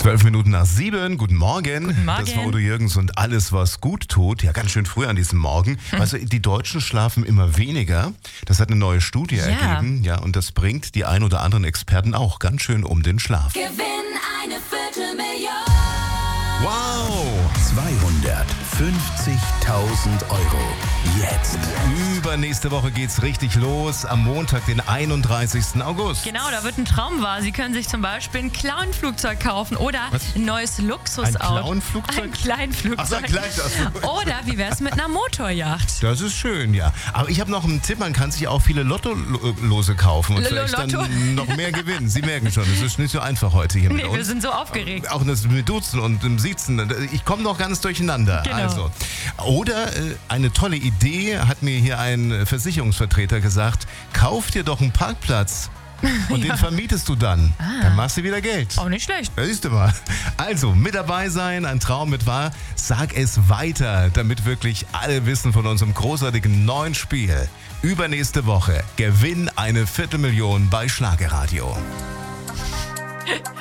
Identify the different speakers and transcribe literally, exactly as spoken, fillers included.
Speaker 1: Zwölf Minuten nach sieben. Guten Morgen.
Speaker 2: Guten Morgen.
Speaker 1: Das war Udo Jürgens und alles, was gut tut. Ja, ganz schön früh an diesem Morgen. Hm. Also die Deutschen schlafen immer weniger. Das hat eine neue Studie
Speaker 2: Ja.
Speaker 1: ergeben. Ja, und das bringt die ein oder anderen Experten auch ganz schön um den Schlaf.
Speaker 3: Gewinn eine Viertelmillion.
Speaker 1: Wow!
Speaker 4: zweihundertfünfzigtausend Euro. Jetzt.
Speaker 1: Übernächste Woche geht's richtig los. Am Montag, den einunddreißigsten August.
Speaker 2: Genau, da wird ein Traum wahr. Sie können sich zum Beispiel ein Clown-Flugzeug kaufen oder
Speaker 1: Was?
Speaker 2: ein neues Luxusauto.
Speaker 1: Ein Clown-Flugzeug?
Speaker 2: Ein Kleinflugzeug.
Speaker 1: Ach so, ein Klein-
Speaker 2: Oder wie wär's mit einer Motorjacht?
Speaker 1: Das ist schön, ja. Aber ich habe noch einen Tipp, man kann sich auch viele Lotto-Lose kaufen und
Speaker 2: L-
Speaker 1: vielleicht
Speaker 2: Lotto?
Speaker 1: dann noch mehr gewinnen. Sie merken schon, es ist nicht so einfach heute hier mit
Speaker 2: Nee,
Speaker 1: uns.
Speaker 2: wir sind so aufgeregt.
Speaker 1: Auch das mit Duzen und dem Siezen. Ich komme noch ganz durcheinander.
Speaker 2: Genau.
Speaker 1: Also. Oder äh, eine tolle Idee hat mir hier ein Versicherungsvertreter gesagt, kauf dir doch einen Parkplatz und den vermietest du dann. Dann machst du wieder Geld.
Speaker 2: Auch nicht schlecht.
Speaker 1: Ja, siehst du mal. Also, mit dabei sein, ein Traum mit wahr. Sag es weiter, damit wirklich alle wissen von unserem großartigen neuen Spiel. Übernächste Woche gewinn eine Viertelmillion bei Schlagerradio.